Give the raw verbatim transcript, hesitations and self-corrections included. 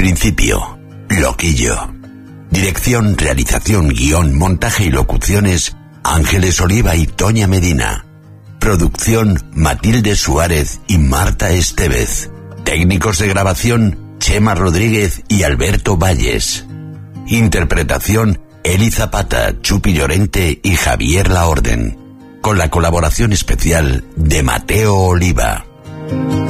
principio, Loquillo. Dirección, realización, guión, montaje y locuciones, Ángeles Oliva y Toña Medina. Producción, Matilde Suárez y Marta Estevez. Técnicos de grabación, Chema Rodríguez y Alberto Valles. Interpretación, Eli Zapata, Chupi Llorente y Javier Laorden. Con la colaboración especial de Mateo Oliva.